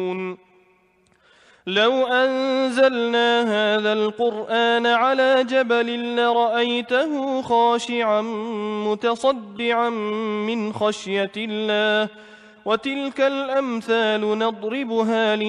لو أنزلنا هذا القرآن على جبل لرأيته خاشعا متصدعا من خشية الله وتلك الأمثال نضربها